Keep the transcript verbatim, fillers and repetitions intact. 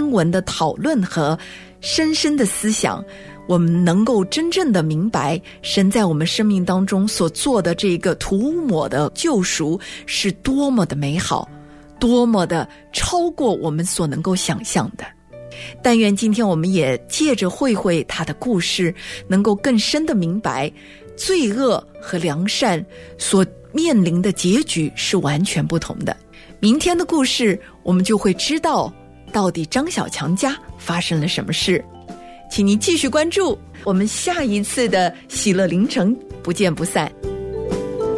经文的讨论和深深的思想，我们能够真正的明白神在我们生命当中所做的这个涂抹的救赎是多么的美好，多么的超过我们所能够想象的。但愿今天我们也借着慧慧她的故事，能够更深的明白罪恶和良善所面临的结局是完全不同的。明天的故事我们就会知道到底张小强家发生了什么事。请您继续关注我们下一次的喜乐凌晨，不见不散。